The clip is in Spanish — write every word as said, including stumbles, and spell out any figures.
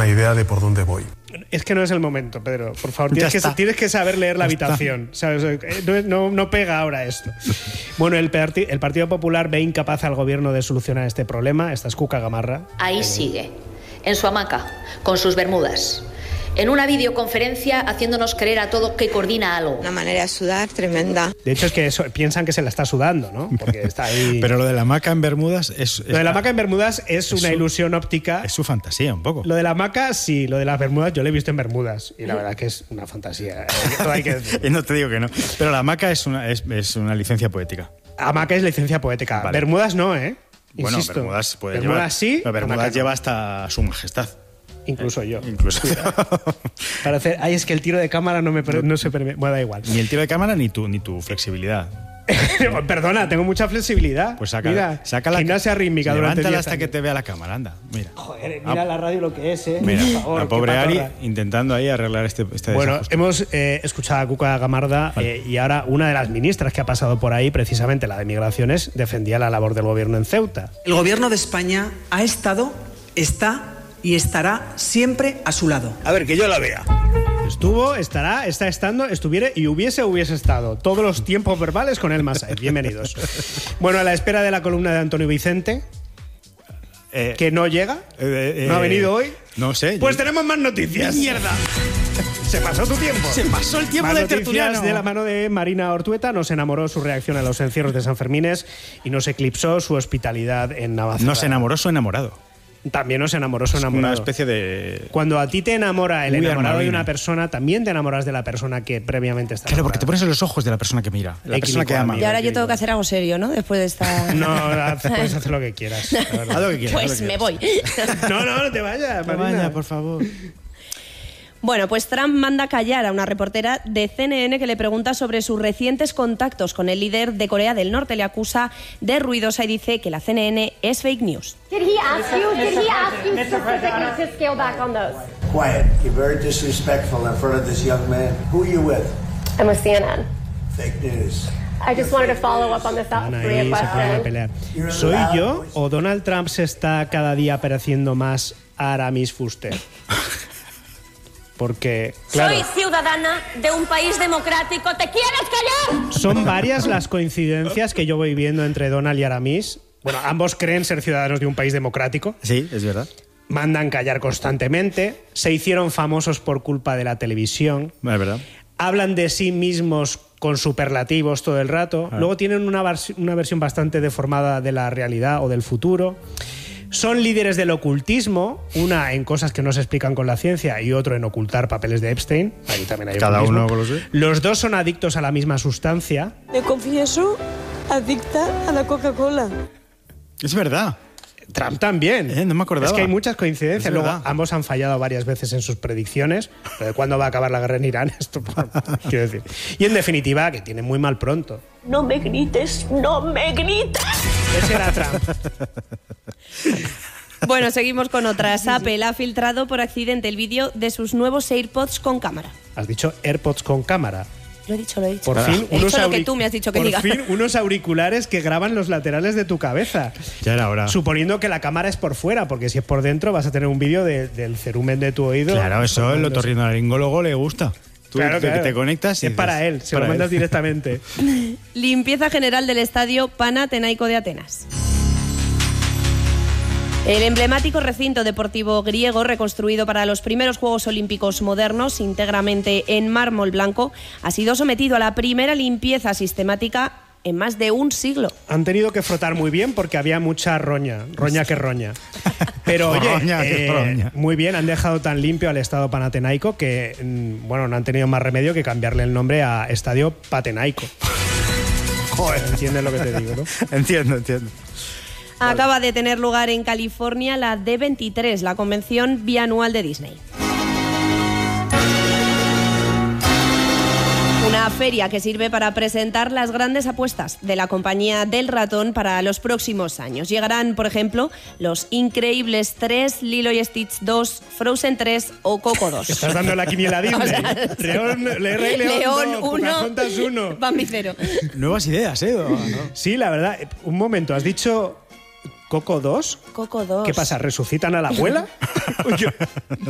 una idea de por dónde voy. Es que no es el momento, Pedro. Por favor, tienes, que, tienes que saber leer la habitación. ¿Sabes? No, no, no pega ahora esto. Bueno, el, el Partido Popular ve incapaz al gobierno de solucionar este problema. Esta es Cuca Gamarra. Ahí sigue, en su hamaca, con sus bermudas. En una videoconferencia haciéndonos creer a todo que coordina algo. Una manera de sudar tremenda. De hecho es que eso, piensan que se la está sudando, ¿no? Porque está ahí... Pero lo de la hamaca en Bermudas es... es lo de la hamaca en Bermudas es, es una su, ilusión óptica. Es su fantasía, un poco. Lo de la hamaca, sí. Lo de las Bermudas yo lo he visto en Bermudas. Y la verdad que es una fantasía. Hay que decir. No te digo que no. Pero la hamaca es una, es, es una licencia poética. Hamaca es licencia poética. Vale. Bermudas no, ¿eh? Bueno, Insisto. Bermudas puede Bermudas llevar... sí. Pero Bermudas lleva hasta su majestad. Incluso yo. Incluso. Para hacer, ay, es que el tiro de cámara no, me, no se permite. Bueno, da igual. Ni el tiro de cámara ni tu, ni tu flexibilidad. Perdona, tengo mucha flexibilidad. Pues saca, mira, saca la gimnasia rítmica durante levántala diez hasta años. que te vea la cámara, anda. Mira. Joder, mira ah, la radio lo que es, ¿eh? Mira, por favor, la pobre Ari patorra. intentando ahí arreglar este, este Bueno, desajuste. hemos eh, escuchado a Cuca Gamarra vale. eh, y ahora una de las ministras que ha pasado por ahí, precisamente la de Migraciones, defendía la labor del gobierno en Ceuta. El gobierno de España ha estado, está y estará siempre a su lado. A ver, que yo la vea. Estuvo, estará, está estando, estuviera y hubiese, hubiese estado. Todos los tiempos verbales con el Masai. Bienvenidos. Bueno, a la espera de la columna de Antonio Vicente, eh, que no llega, eh, eh, no ha venido hoy. No sé. Pues yo... tenemos más noticias. ¡Mierda! Se pasó tu tiempo. Se pasó el tiempo más del noticias tertuliano. De la mano de Marina Ortueta. Nos enamoró su reacción a los encierros de San Fermines y nos eclipsó su hospitalidad en Navacerrada. Nos enamoró su enamorado. También nos enamoró su enamorado. Una especie de... Cuando a ti te enamora el Muy enamorado armavina. de una persona, también te enamoras de la persona que previamente está Claro, enamorada. porque te pones en los ojos de la persona que mira, la persona que ama. Y ahora yo tengo que hacer algo serio, ¿no? Después de esta... No, haz, puedes hacer lo que quieras. Haz lo que quieras. Pues lo que me quieras. voy. No, no, no te vayas, No Marina. vaya, por favor. Bueno, pues Trump manda callar a una reportera de C N N que le pregunta sobre sus recientes contactos con el líder de Corea del Norte. Le acusa de ruidosa y dice que la C N N es fake news. Did he ask you? Did he ask you specifically to scale back on those? Quiet. You're very disrespectful in front of this young man. Who are you with? I'm with C N N. Fake news. I just wanted to follow up on the South Ahí Korea se ponen a question. pelear. ¿Soy yo o Donald Trump se está cada día pareciendo más a Aramis Fuster? Porque, claro, Soy ciudadana de un país democrático. ¿Te quieres callar? son varias las coincidencias que yo voy viendo entre Donald y Aramis. Bueno, ambos creen ser ciudadanos de un país democrático. Sí, es verdad. Mandan callar constantemente. Se hicieron famosos por culpa de la televisión. Es verdad. Hablan de sí mismos con superlativos todo el rato. Ah. Luego tienen una, vers- una versión bastante deformada de la realidad o del futuro. Son líderes del ocultismo, una en cosas que no se explican con la ciencia y otro en ocultar papeles de Epstein. Ahí también hay Cada ocultismo. uno con lo suyo. Los dos son adictos a la misma sustancia. Me confieso adicta a la Coca-Cola. Es verdad. Trump también. Eh, no me acordaba. Es que hay muchas coincidencias. Es Luego, verdad. ambos han fallado varias veces en sus predicciones. Pero de cuándo va a acabar la guerra en Irán, esto quiero decir. Y en definitiva, que tiene muy mal pronto. No me grites, no me grites. Ese era Trump. Bueno, seguimos con otras. Apple ha filtrado por accidente el vídeo de sus nuevos AirPods con cámara. Has dicho AirPods con cámara. Lo he dicho, lo he dicho. Por fin, He unos dicho lo que auric- tú me has dicho que por diga. fin, unos auriculares que graban los laterales de tu cabeza. Ya era hora. Suponiendo que la cámara es por fuera, porque si es por dentro vas a tener un vídeo de- del cerumen de tu oído. Claro, eso el otorrinolaringólogo le gusta. Tú Claro, te, claro. te conectas y es dices, para él, se para lo mandas él. directamente. Limpieza general del estadio Panathinaiko de Atenas. El emblemático recinto deportivo griego, reconstruido para los primeros Juegos Olímpicos modernos, íntegramente en mármol blanco, ha sido sometido a la primera limpieza sistemática en más de un siglo. Han tenido que frotar muy bien porque había mucha roña, roña que roña. Pero oye, Roña que eh, roña. muy bien, han dejado tan limpio al Estado Panathinaiko que, mm, bueno, no han tenido más remedio que cambiarle el nombre a Estadio Patenaico. Joder, entiendes lo que te digo, ¿no? Entiendo, entiendo. Acaba de tener lugar en California la D veintitrés, la convención bianual de Disney. Una feria que sirve para presentar las grandes apuestas de la compañía del ratón para los próximos años. Llegarán, por ejemplo, Los Increíbles tres, Lilo y Stitch dos, Frozen tres o Coco dos. Estás dando la quiniela a Disney. O sea, León, Le Rey León, León dos, uno, Pocahontas uno. Bambi cero. Nuevas ideas, ¿eh? ¿No? Sí, la verdad. Un momento, ¿has dicho Coco dos? Coco dos. ¿Qué pasa? ¿Resucitan a la abuela?